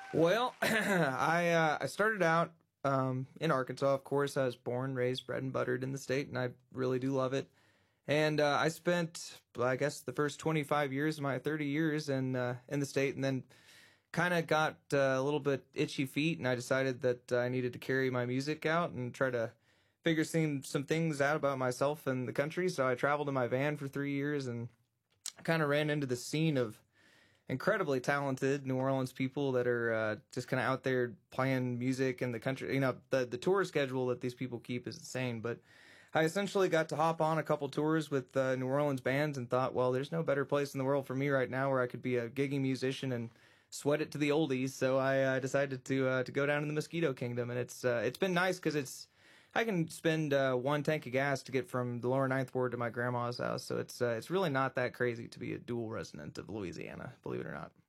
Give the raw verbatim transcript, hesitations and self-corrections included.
Well, I uh, I started out um, in Arkansas. Of course, I was born, raised, bred, and buttered in the state, and I really do love it. And uh, I spent, I guess, the first twenty-five years of my thirty years in uh, in the state, and then kind of got uh, a little bit itchy feet, and I decided that uh, I needed to carry my music out and try to figure some some things out about myself and the country. So I traveled in my van for three years and kind of ran into the scene of incredibly talented New Orleans people that are uh, just kind of out there playing music in the country. You know, the the tour schedule that these people keep is insane, but I essentially got to hop on a couple tours with uh, New Orleans bands and thought, well, there's no better place in the world for me right now where I could be a gigging musician and sweat it to the oldies. So I uh, decided to uh, to go down to the Mosquito Kingdom, and it's uh, it's been nice because it's I can spend uh, one tank of gas to get from the lower Ninth Ward to my grandma's house. So it's uh, it's really not that crazy to be a dual resident of Louisiana, believe it or not.